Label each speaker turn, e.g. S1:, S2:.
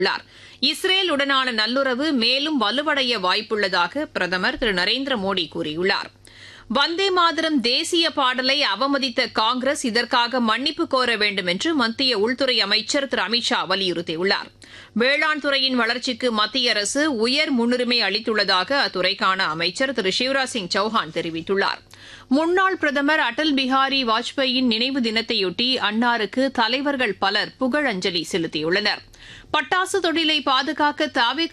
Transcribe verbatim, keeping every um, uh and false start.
S1: உள்ளார். இஸ்ரேலுடனான நல்லுறவு மேலும் வலுவடைய வாய்ப்புள்ளதாக பிரதமர் திரு நரேந்திர மோடி கூறியுள்ளார். வந்தே மாதரம் தேசிய பாடலை அவமதித்த காங்கிரஸ் இதற்காக மன்னிப்பு கோர வேண்டும் என்று மத்திய உள்துறை அமைச்சர் திரு அமித் ஷா வலியுறுத்தியுள்ளார். வேளாண் துறையின் வளர்ச்சிக்கு மத்திய அரசு உயர் முன்னுரிமை அளித்துள்ளதாக அத்துறைக்கான அமைச்சர் திரு சிவராஜ் சிங் சௌஹான் தெரிவித்துள்ளார். முன்னாள் பிரதமர் அடல் பிஹாரி வாஜ்பாயின் நினைவு தினத்தையொட்டி அன்னாருக்கு தலைவர்கள் பலர் புகழஞ்சலி செலுத்தியுள்ளனர். பட்டாசு தொழிலை பாதுகாக்க தாவே